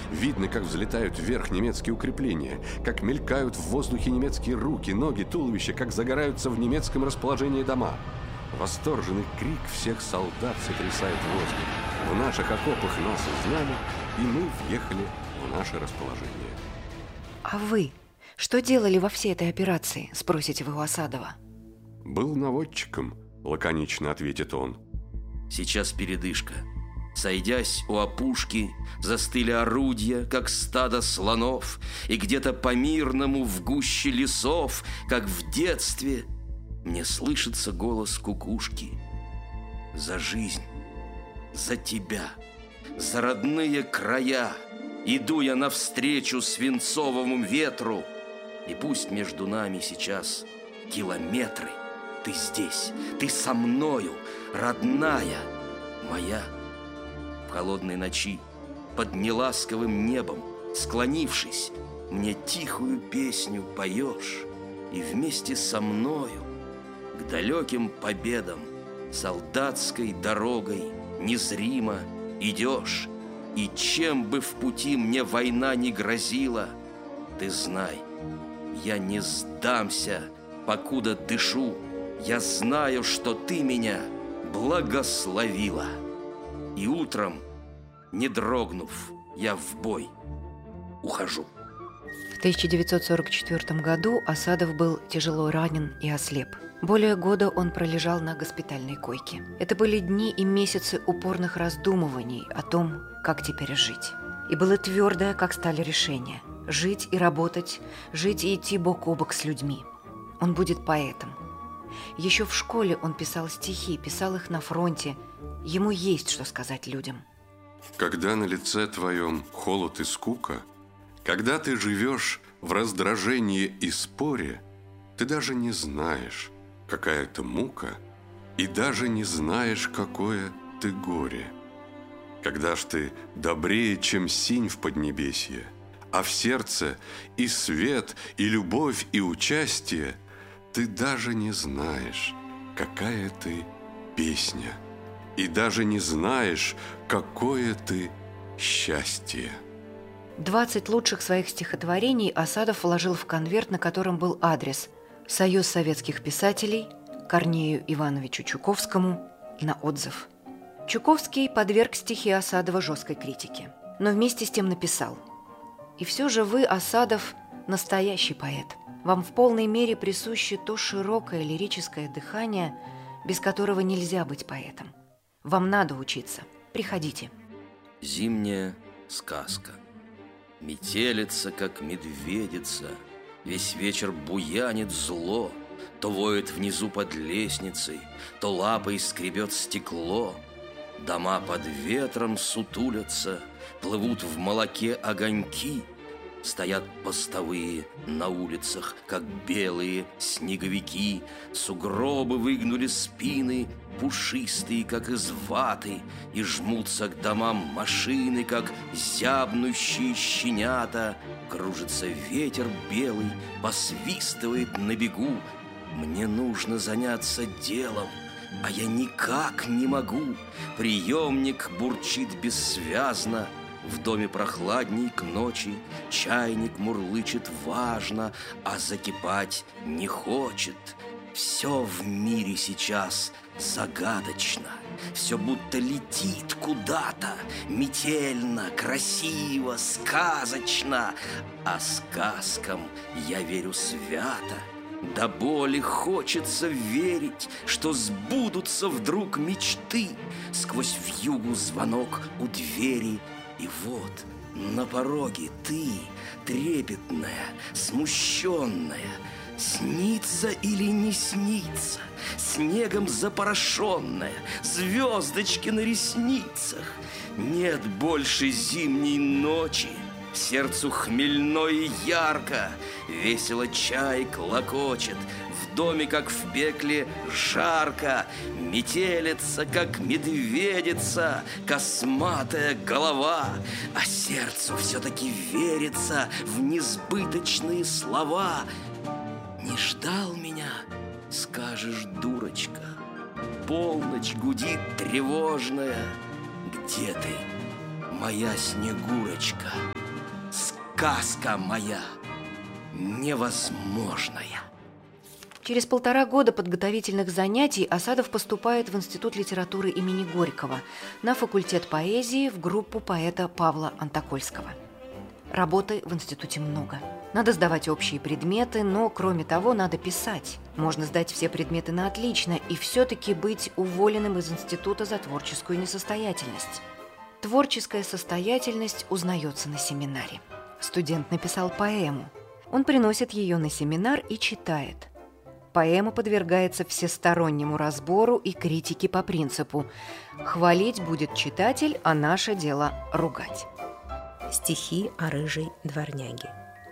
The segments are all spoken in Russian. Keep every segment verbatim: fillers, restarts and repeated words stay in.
Видно, как взлетают вверх немецкие укрепления, как мелькают в воздухе немецкие руки, ноги, туловища, как загораются в немецком расположении дома. Восторженный крик всех солдат сотрясает воздух. В наших окопах нас узнали, и мы въехали в наше расположение. А вы что делали во всей этой операции, спросите вы у Асадова? Был наводчиком, лаконично ответит он. Сейчас передышка. Сойдясь у опушки, застыли орудия, как стадо слонов, и где-то по-мирному в гуще лесов, как в детстве, мне слышится голос кукушки. За жизнь, за тебя, за родные края иду я навстречу свинцовому ветру, и пусть между нами сейчас километры. Ты здесь, ты со мною, родная моя. В холодной ночи, под неласковым небом, склонившись, мне тихую песню поешь, и вместе со мною к далеким победам солдатской дорогой незримо идешь. И чем бы в пути мне война не грозила, ты знай, я не сдамся, покуда дышу. Я знаю, что ты меня благословила. И утром, не дрогнув, я в бой ухожу. В тысяча девятьсот сорок четвёртом году Асадов был тяжело ранен и ослеп. Более года он пролежал на госпитальной койке. Это были дни и месяцы упорных раздумываний о том, как теперь жить. И было твердое, как стали, решение – жить и работать, жить и идти бок о бок с людьми. Он будет поэтом. Еще в школе он писал стихи, писал их на фронте. Ему есть что сказать людям. Когда на лице твоем холод и скука, когда ты живешь в раздражении и споре, ты даже не знаешь, какая это мука, и даже не знаешь, какое ты горе. Когда ж ты добрее, чем синь в поднебесье, а в сердце и свет, и любовь, и участие, ты даже не знаешь, какая ты песня, и даже не знаешь, какое ты счастье. двадцать лучших своих стихотворений Асадов вложил в конверт, на котором был адрес «Союз советских писателей», Корнею Ивановичу Чуковскому, на отзыв. Чуковский подверг стихи Асадова жесткой критике, но вместе с тем написал: «И все же вы, Асадов, настоящий поэт. Вам в полной мере присуще то широкое лирическое дыхание, без которого нельзя быть поэтом. Вам надо учиться. Приходите». Зимняя сказка. Метелица, как медведица, весь вечер буянит зло, то воет внизу под лестницей, то лапой скребет стекло. Дома под ветром сутулятся, плывут в молоке огоньки. Стоят постовые на улицах, как белые снеговики. Сугробы выгнули спины, пушистые, как из ваты, и жмутся к домам машины, как зябнущие щенята. Кружится ветер белый, посвистывает на бегу. Мне нужно заняться делом, а я никак не могу. Приемник бурчит бессвязно. В доме прохладней к ночи, чайник мурлычет важно, а закипать не хочет. Все в мире сейчас загадочно, все будто летит куда-то, метельно, красиво, сказочно. А сказкам я верю свято. До боли хочется верить, что сбудутся вдруг мечты. Сквозь вьюгу звонок у двери, и вот на пороге ты, трепетная, смущенная. Снится или не снится, снегом запорошенная, звездочки на ресницах. Нет больше зимней ночи, сердцу хмельно и ярко. Весело чай клокочет, в доме, как в пекле, жарко. Метелица, как медведица, косматая голова, а сердцу все-таки верится в несбыточные слова. Не ждал меня, скажешь, дурочка, полночь гудит тревожная. Где ты, моя Снегурочка? сказка моя невозможная. Через полтора года подготовительных занятий Асадов поступает в Институт литературы имени Горького на факультет поэзии в группу поэта Павла Антокольского. Работы в институте много. Надо сдавать общие предметы, но, кроме того, надо писать. Можно сдать все предметы на отлично и все-таки быть уволенным из института за творческую несостоятельность. Творческая состоятельность узнается на семинаре. Студент написал поэму. Он приносит ее на семинар и читает. Поэма подвергается всестороннему разбору и критике по принципу «хвалить будет читатель, а наше дело ругать». Стихи о рыжей дворняге.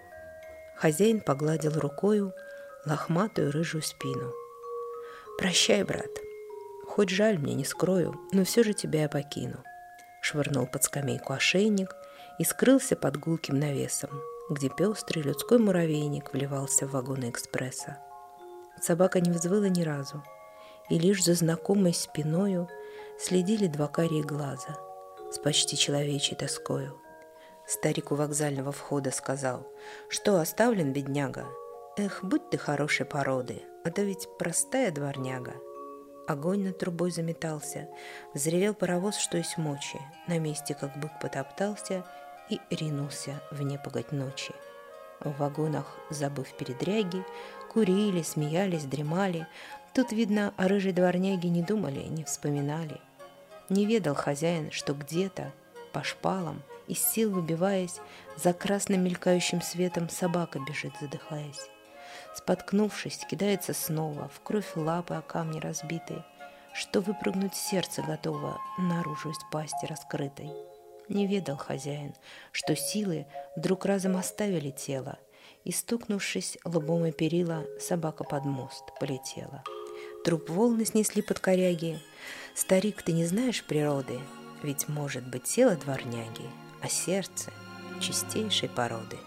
Хозяин погладил рукою лохматую рыжую спину. «Прощай, брат, хоть жаль мне, не скрою, но все же тебя я покину». Швырнул под скамейку ошейник и скрылся под гулким навесом, где пестрый людской муравейник вливался в вагоны экспресса. Собака не взвыла ни разу, и лишь за знакомой спиною следили два карие глаза с почти человечьей тоскою. Старик у вокзального входа сказал: «Что, оставлен, бедняга? Эх, будь ты хорошей породы, а то ведь простая дворняга». Огонь над трубой заметался, взревел паровоз, что есть мочи, на месте, как бык, потоптался и ринулся в непогодь ночи. В вагонах, забыв передряги, курили, смеялись, дремали. Тут, видно, о рыжей дворняге не думали, не вспоминали. Не ведал хозяин, что где-то по шпалам, из сил выбиваясь, за красным мелькающим светом собака бежит, задыхаясь. Споткнувшись, кидается снова, в кровь лапы о камни разбитые, что выпрыгнуть сердце готово наружу из пасти раскрытой. Не ведал хозяин, что силы вдруг разом оставили тело, и, стукнувшись лбом о перила, собака под мост полетела. Труп волны снесли под коряги. Старик, ты не знаешь природы, ведь может быть тело дворняги, а сердце чистейшей породы.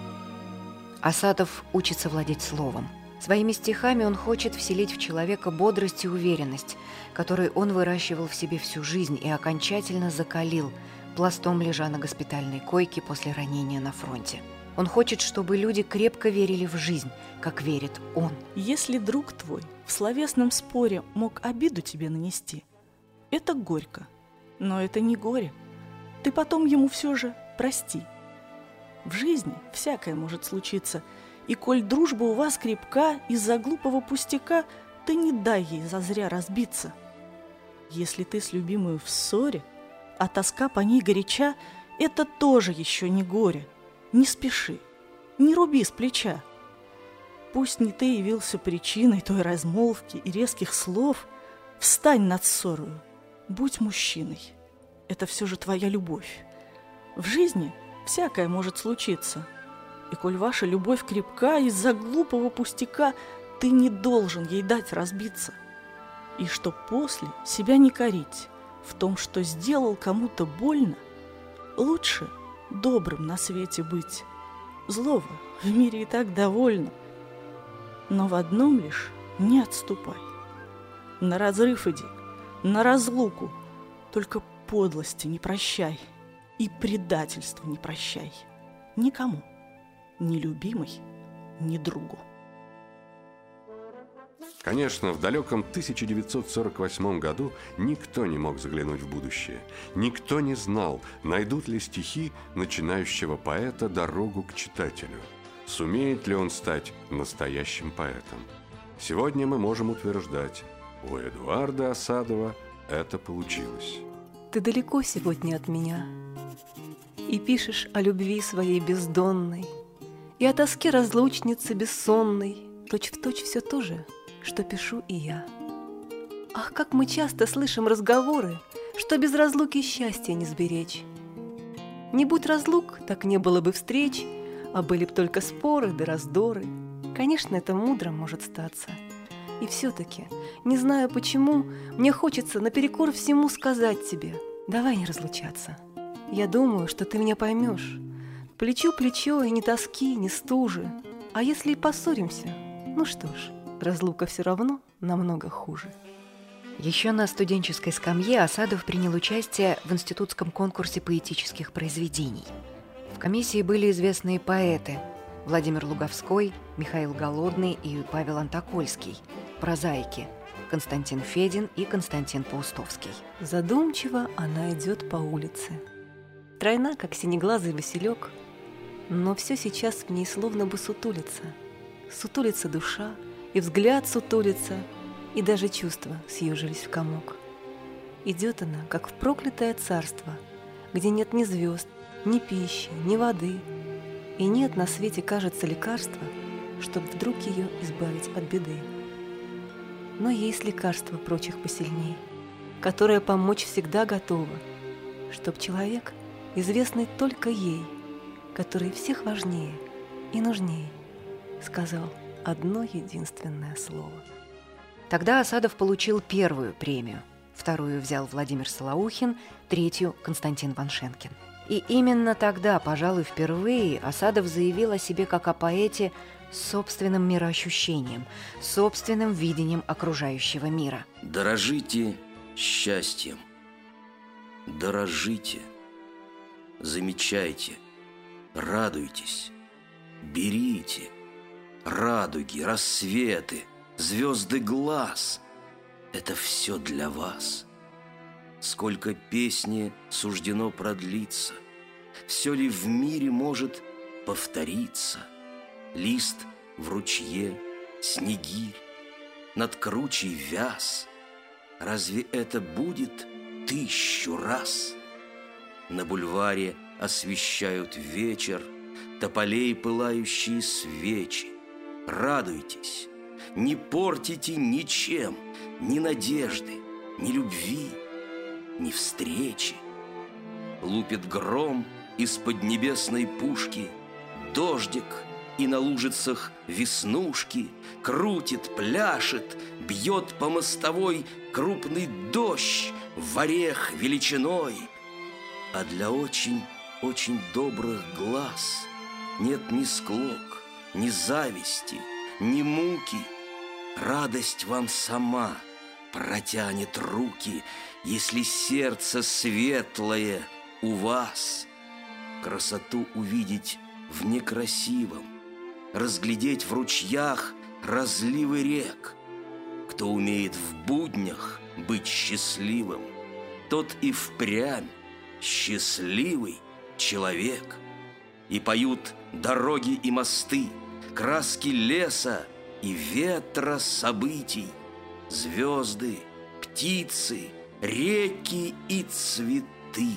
Асадов учится владеть словом. Своими стихами он хочет вселить в человека бодрость и уверенность, которую он выращивал в себе всю жизнь и окончательно закалил, пластом лежа на госпитальной койке после ранения на фронте. Он хочет, чтобы люди крепко верили в жизнь, как верит он. Если друг твой в словесном споре мог обиду тебе нанести, это горько, но это не горе. Ты потом ему все же прости. В жизни всякое может случиться, и коль дружба у вас крепка, из-за глупого пустяка ты не дай ей зазря разбиться. Если ты с любимой в ссоре, а тоска по ней горяча, это тоже еще не горе. Не спеши, не руби с плеча. Пусть не ты явился причиной той размолвки и резких слов, встань над ссорою, будь мужчиной. Это все же твоя любовь. В жизни всякое может случиться, и коль ваша любовь крепка, из-за глупого пустяка ты не должен ей дать разбиться. И что после себя не корить в том, что сделал кому-то больно, лучше добрым на свете быть. Злого в мире и так довольно. Но в одном лишь не отступай. На разрыв иди, на разлуку, только подлости не прощай и предательства не прощай. Никому, ни любимой, ни другу. Конечно, в далеком тысяча девятьсот сорок восьмом году никто не мог заглянуть в будущее. Никто не знал, найдут ли стихи начинающего поэта дорогу к читателю. Сумеет ли он стать настоящим поэтом? Сегодня мы можем утверждать, у Эдуарда Асадова это получилось. Ты далеко сегодня от меня, и пишешь о любви своей бездонной, и о тоске разлучницы бессонной, точь-в-точь все то же, что пишу и я. Ах, как мы часто слышим разговоры, что без разлуки счастья не сберечь. Не будь разлук, так не было бы встреч, а были б только споры да раздоры. Конечно, это мудро может статься. И все-таки, не знаю почему, мне хочется наперекор всему сказать тебе: давай не разлучаться. Я думаю, что ты меня поймешь. Плечу плечо, и ни тоски, ни стужи. А если и поссоримся, ну что ж, разлука все равно намного хуже. Еще на студенческой скамье Асадов принял участие в институтском конкурсе поэтических произведений. В комиссии были известные поэты Владимир Луговской, Михаил Голодный и Павел Антокольский, прозаики Константин Федин и Константин Паустовский. Задумчиво она идет по улице. Тройна, как синеглазый василек, но все сейчас в ней словно бы сутулится. Сутулится душа, и взгляд сутулится, и даже чувства съежились в комок. Идет она, как в проклятое царство, где нет ни звезд, ни пищи, ни воды, и нет на свете, кажется, лекарства, чтобы вдруг ее избавить от беды. Но есть лекарство прочих посильней, которое помочь всегда готово, чтоб человек, известный только ей, который всех важнее и нужнее, сказал одно единственное слово. Тогда Асадов получил первую премию, вторую взял Владимир Солоухин, третью – Константин Ваншенкин. И именно тогда, пожалуй, впервые Асадов заявил о себе как о поэте с собственным мироощущением, собственным видением окружающего мира. Дорожите счастьем, дорожите, замечайте, радуйтесь, берите радуги, рассветы, звезды глаз. Это все для вас. Сколько песни суждено продлиться, все ли в мире может повториться? Лист в ручье, снегирь, над кручей вяз. Разве это будет тысячу раз? На бульваре освещают вечер тополей пылающие свечи. Радуйтесь, не портите ничем ни надежды, ни любви, ни встречи. Лупит гром из поднебесной пушки, дождик, и на лужицах веснушки, крутит, пляшет, бьет по мостовой крупный дождь в орех величиной. А для очень-очень добрых глаз нет ни склок, ни зависти, ни муки. Радость вам сама протянет руки, если сердце светлое у вас. Красоту увидеть в некрасивом, разглядеть в ручьях разливы рек. Кто умеет в буднях быть счастливым, тот и впрямь счастливый человек. И поют дороги и мосты, краски леса и ветра событий, звезды, птицы, реки и цветы.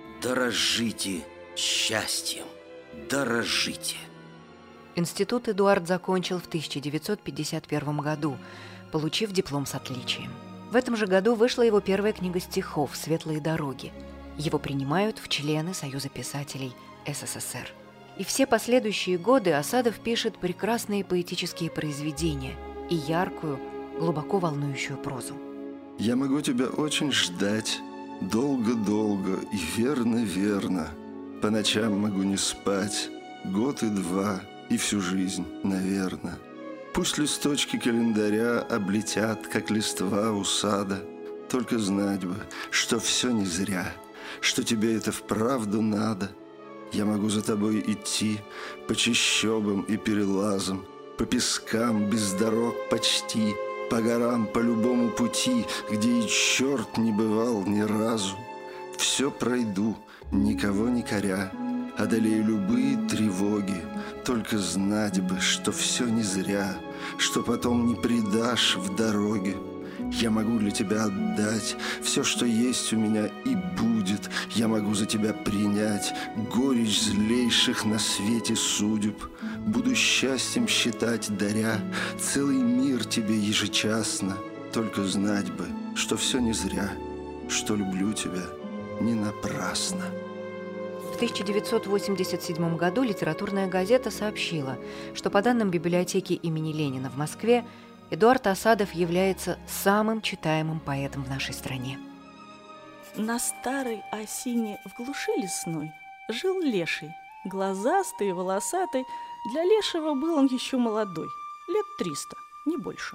Дорожите счастьем, дорожите. Институт Эдуард закончил в тысяча девятьсот пятьдесят первом году, получив диплом с отличием. В этом же году вышла его первая книга стихов «Светлые дороги». Его принимают в члены Союза писателей СССР. И все последующие годы Асадов пишет прекрасные поэтические произведения и яркую, глубоко волнующую прозу. Я могу тебя очень ждать, долго-долго и верно-верно. По ночам могу не спать, год и два, и всю жизнь, наверно. Пусть листочки календаря облетят, как листва у сада. Только знать бы, что все не зря, что тебе это вправду надо. Я могу за тобой идти по чащобам и перелазам, по пескам без дорог почти, по горам, по любому пути, где и черт не бывал ни разу. Все пройду, никого не коря, одолею любые тревоги. Только знать бы, что все не зря, что потом не предашь в дороге. Я могу для тебя отдать все, что есть у меня и будет. Я могу за тебя принять горечь злейших на свете судеб. Буду счастьем считать, даря целый мир тебе ежечасно. Только знать бы, что все не зря, что люблю тебя не напрасно. В тысяча девятьсот восемьдесят седьмом году литературная газета сообщила, что по данным библиотеки имени Ленина в Москве Эдуард Асадов является самым читаемым поэтом в нашей стране. На старой осине в глуши лесной жил леший, глазастый и волосатый. Для лешего был он еще молодой, лет триста, не больше.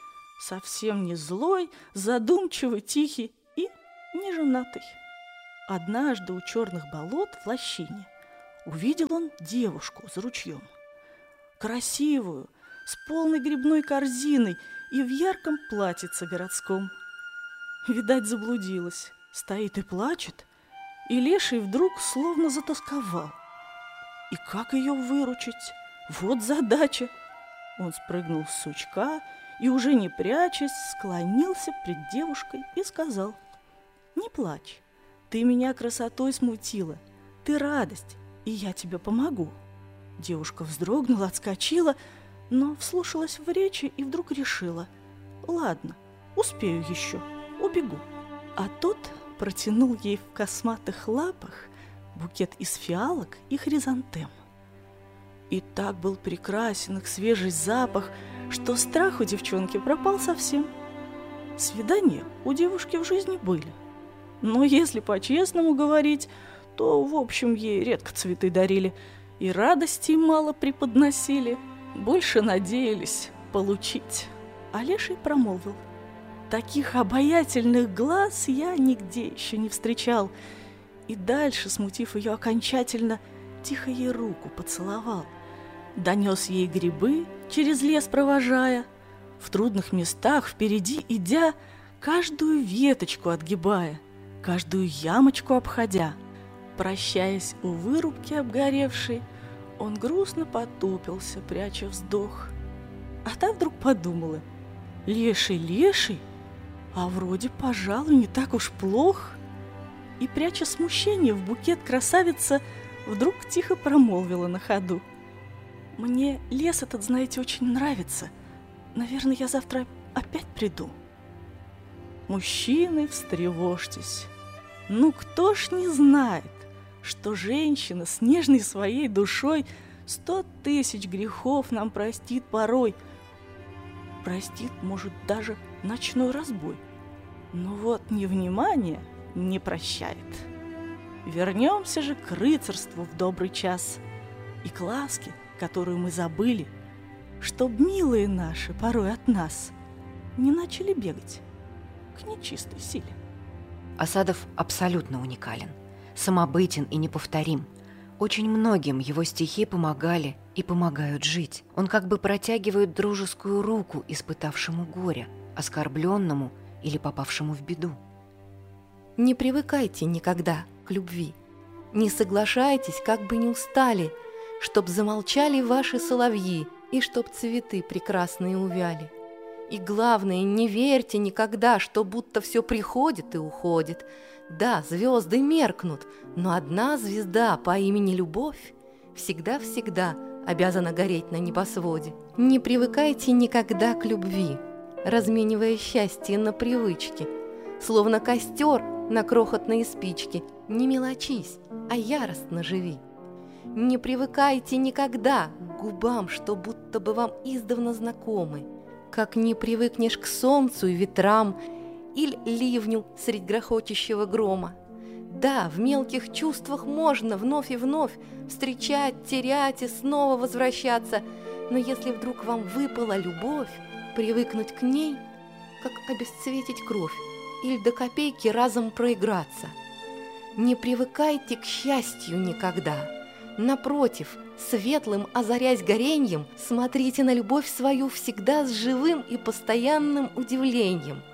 Совсем не злой, задумчивый, тихий и не женатый. Однажды у черных болот в лощине увидел он девушку за ручьем. Красивую, с полной грибной корзиной и в ярком платьице городском. Видать, заблудилась, стоит и плачет, и леший вдруг словно затосковал. И как ее выручить? Вот задача. Он спрыгнул с сучка и, уже не прячась, склонился пред девушкой и сказал: «Не плачь, ты меня красотой смутила, ты радость, и я тебе помогу». Девушка вздрогнула, отскочила, но вслушалась в речи и вдруг решила: «Ладно, успею еще, убегу». А тот протянул ей в косматых лапах букет из фиалок и хризантем. И так был прекрасен их свежий запах, что страх у девчонки пропал совсем. Свидания у девушки в жизни были, но если по-честному говорить, то, в общем, ей редко цветы дарили и радости мало преподносили, больше надеялись получить. А леший промолвил: «Таких обаятельных глаз я нигде еще не встречал». И дальше, смутив ее окончательно, тихо ей руку поцеловал. Донес ей грибы, через лес провожая, в трудных местах впереди идя, каждую веточку отгибая, каждую ямочку обходя. Прощаясь у вырубки обгоревшей, он грустно потупился, пряча вздох. А та вдруг подумала: «Леший, леший, а вроде, пожалуй, не так уж плох». И, пряча смущение в букет, красавица вдруг тихо промолвила на ходу: «Мне лес этот, знаете, очень нравится. Наверное, я завтра опять приду». Мужчины, встревожьтесь. Ну, кто ж не знает, что женщина с нежной своей душой сто тысяч грехов нам простит порой. Простит, может, даже ночной разбой. Но вот невнимание не прощает. Вернемся же к рыцарству в добрый час и к ласке, которую мы забыли, чтоб милые наши порой от нас не начали бегать к нечистой силе. Асадов абсолютно уникален, самобытен и неповторим. Очень многим его стихи помогали и помогают жить. Он как бы протягивает дружескую руку испытавшему горе, оскорбленному или попавшему в беду. Не привыкайте никогда к любви, не соглашайтесь, как бы не устали, чтоб замолчали ваши соловьи и чтоб цветы прекрасные увяли. И главное, не верьте никогда, что будто все приходит и уходит. Да, звезды меркнут, но одна звезда по имени Любовь всегда-всегда обязана гореть на небосводе. Не привыкайте никогда к любви, разменивая счастье на привычки, словно костер на крохотные спички. Не мелочись, а яростно живи. Не привыкайте никогда к губам, что будто бы вам издавна знакомы, как не привыкнешь к солнцу и ветрам или ливню средь грохочущего грома. Да, в мелких чувствах можно вновь и вновь встречать, терять и снова возвращаться, но если вдруг вам выпала любовь, привыкнуть к ней, как обесцветить кровь или до копейки разом проиграться. Не привыкайте к счастью никогда. Напротив, светлым озарясь гореньем, смотрите на любовь свою всегда с живым и постоянным удивлением.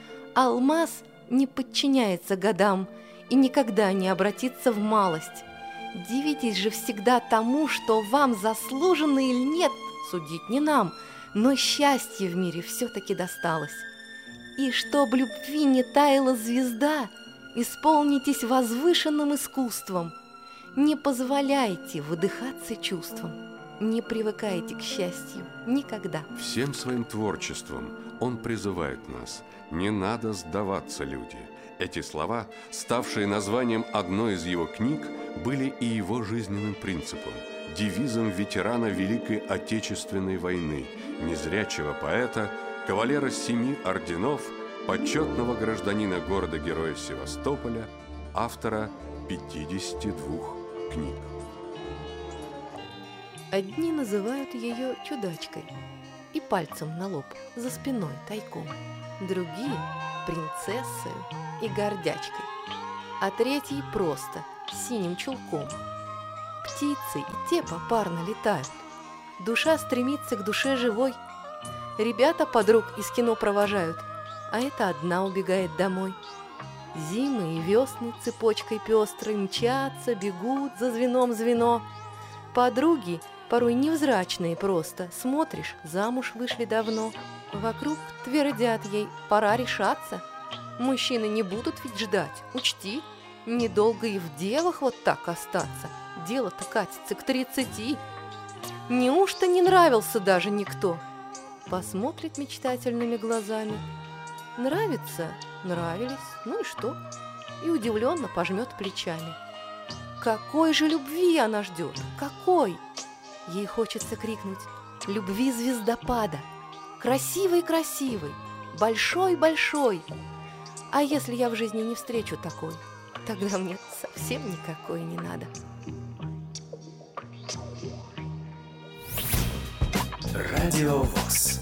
Алмаз не подчиняется годам и никогда не обратится в малость. Дивитесь же всегда тому, что вам заслуженно или нет, судить не нам, но счастье в мире все-таки досталось. И чтоб любви не таяла звезда, исполнитесь возвышенным искусством. Не позволяйте выдыхаться чувствам, не привыкайте к счастью никогда. Всем своим творчеством он призывает нас: не надо сдаваться, люди. Эти слова, ставшие названием одной из его книг, были и его жизненным принципом, девизом ветерана Великой Отечественной войны, незрячего поэта, кавалера семи орденов, почетного гражданина города-героя Севастополя, автора пятидесяти двух книг. Одни называют ее чудачкой и пальцем на лоб за спиной тайком, другие – принцессой и гордячкой, а третий просто синим чулком. птицы, и те попарно летают. Душа стремится к душе живой. Ребята подруг из кино провожают, а эта одна убегает домой. Зимы и весны цепочкой пестрой мчатся, бегут за звеном звено. Подруги порой невзрачные просто, смотришь, замуж вышли давно. Вокруг твердят ей, пора решаться. Мужчины не будут ведь ждать, учти, недолго и в девах вот так остаться. Дело-то катится к тридцати. Неужто не нравился даже никто? Посмотрит мечтательными глазами. Нравится? Нравились. Ну и что? И удивленно пожмет плечами. Какой же любви она ждет? Какой? Ей хочется крикнуть: любви звездопада, красивый-красивый, большой-большой. А если я в жизни не встречу такой, тогда мне совсем никакой не надо. Радио ВОС.